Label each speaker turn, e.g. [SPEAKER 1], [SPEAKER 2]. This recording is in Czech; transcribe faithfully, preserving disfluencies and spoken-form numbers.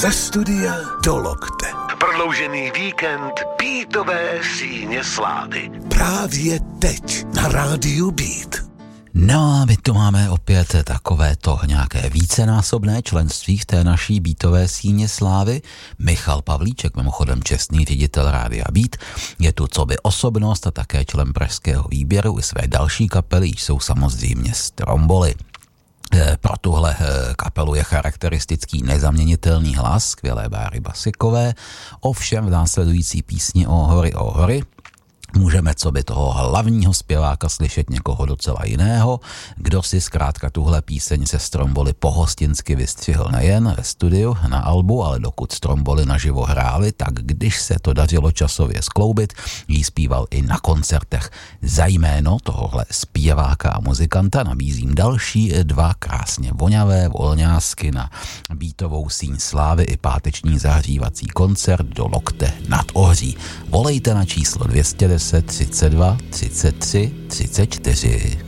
[SPEAKER 1] Ze studia do lokte. Prodloužený víkend Beatové síně slávy. Právě teď na rádiu Beat.
[SPEAKER 2] No a my tu máme opět takovéto nějaké vícenásobné členství v té naší Beatové síně slávy. Michal Pavlíček, mimochodem čestný ředitel Rádia Beat, je tu coby osobnost a také člen pražského výběru. I své další kapely jsou samozřejmě Stromboli. Pro tuhle kapelu je charakteristický nezaměnitelný hlas skvělé Báry Basikové, ovšem v následující písni O hory, o hory můžeme co by toho hlavního zpěváka slyšet někoho docela jiného, kdo si zkrátka tuhle píseň se Stromboli pohostinsky vystřihl nejen ve studiu na albu, ale dokud Stromboli naživo hráli, tak když se to dařilo časově skloubit, jí zpíval i na koncertech. Za jméno tohohle zpěváka a muzikanta nabízím další dva krásně voňavé volňásky na Beatovou síň slávy i páteční zahřívací koncert do lokte nad Ohří. Volejte na číslo dvě stě deset třicet dva třicet tři třicet čtyři.